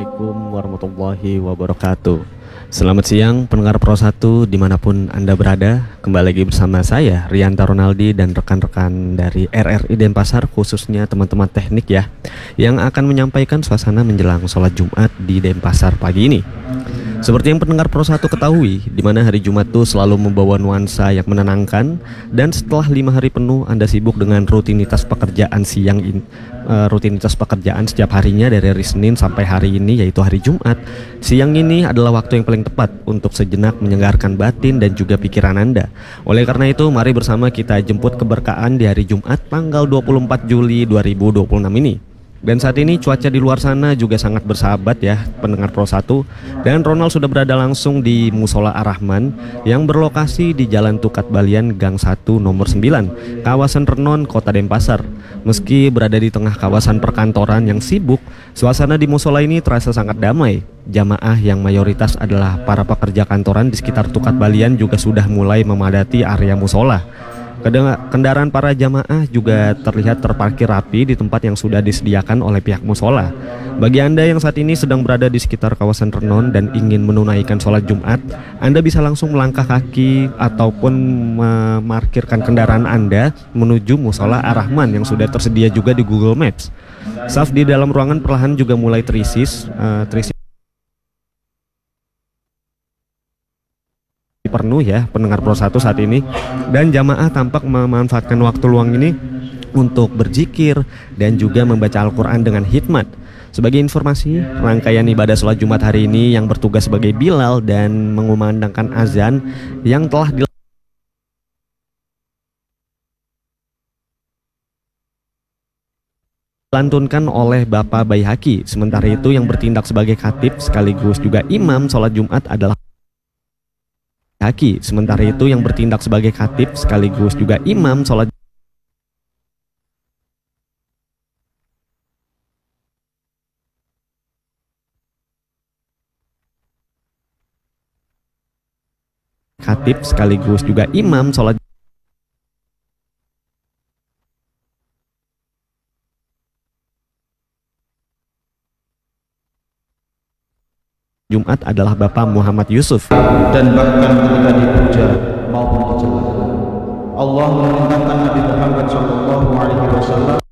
Assalamualaikum warahmatullahi wabarakatuh. Selamat siang pendengar Pro 1 dimanapun Anda berada. Kembali lagi bersama saya Rianta Ronaldi dan rekan-rekan dari RRI Denpasar, khususnya teman-teman teknik ya, yang akan menyampaikan suasana menjelang sholat Jumat di Denpasar pagi ini. Seperti yang pendengar Pro 1 ketahui, di mana hari Jumat itu selalu membawa nuansa yang menenangkan. Dan setelah 5 hari penuh Anda sibuk dengan rutinitas pekerjaan rutinitas pekerjaan setiap harinya dari hari Senin sampai hari ini, yaitu hari Jumat. Siang ini adalah waktu yang paling tepat untuk sejenak menyegarkan batin dan juga pikiran Anda. Oleh karena itu, mari bersama kita jemput keberkahan di hari Jumat tanggal 24 Juli 2026 ini. Dan saat ini cuaca di luar sana juga sangat bersahabat ya pendengar Pro 1. Dan Ronald sudah berada langsung di Musola Ar-Rahman yang berlokasi di Jalan Tukat Balian Gang 1 nomor 9, kawasan Renon, Kota Denpasar. Meski berada di tengah kawasan perkantoran yang sibuk, suasana di musola ini terasa sangat damai. Jamaah yang mayoritas adalah para pekerja kantoran di sekitar Tukat Balian juga sudah mulai memadati area musola. Kendaraan para jamaah juga terlihat terparkir rapi di tempat yang sudah disediakan oleh pihak musola. Bagi Anda yang saat ini sedang berada di sekitar kawasan Renon dan ingin menunaikan sholat Jumat, Anda bisa langsung melangkah kaki ataupun memarkirkan kendaraan Anda menuju musola Ar-Rahman yang sudah tersedia juga di Google Maps. Saf di dalam ruangan perlahan juga mulai terisi penuh ya pendengar Pro 1 saat ini, dan jamaah tampak memanfaatkan waktu luang ini untuk berzikir dan juga membaca Al-Quran dengan hikmat. Sebagai informasi, rangkaian ibadah sholat Jumat hari ini yang bertugas sebagai Bilal dan mengumandangkan azan yang telah dilantunkan oleh Bapak Baihaqi. Sementara itu yang bertindak sebagai khatib sekaligus juga imam sholat Jumat adalah Sementara itu yang bertindak sebagai khatib sekaligus juga imam sholat Jumat adalah Bapak Muhammad Yusuf. Dan bahkan ketika dipuja maupun dicela, Allah memerintahkan Nabi Muhammad SAW